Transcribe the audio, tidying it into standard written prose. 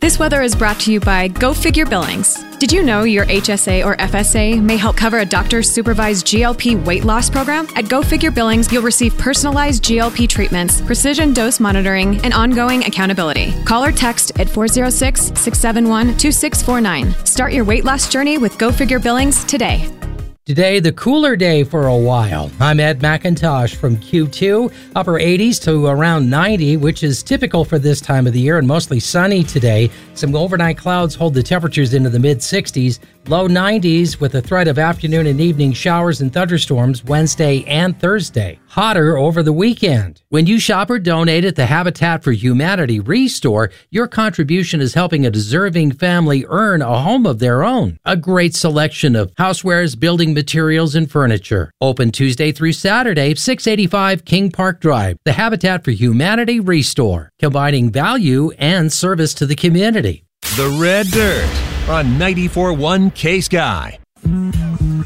This weather is brought to you by Go Figure Billings. Did you know your HSA or FSA may help cover a doctor's supervised GLP weight loss program? At Go Figure Billings, you'll receive personalized GLP treatments, precision dose monitoring, and ongoing accountability. Call or text at 406-671-2649. Start your weight loss journey with Go Figure Billings today. Today, the cooler day for a while. I'm Ed McIntosh from Q2. Upper 80s to around 90, which is typical for this time of the year, and mostly sunny today. Some overnight clouds hold the temperatures into the mid-60s. Low 90s with a threat of afternoon and evening showers and thunderstorms Wednesday and Thursday. Hotter over the weekend. When you shop or donate at the Habitat for Humanity Restore, your contribution is helping a deserving family earn a home of their own. A great selection of housewares, building materials, and furniture. Open Tuesday through Saturday, 685 King Park Drive. The Habitat for Humanity Restore, combining value and service to the community. The Red Dirt on 94.1 K-Sky.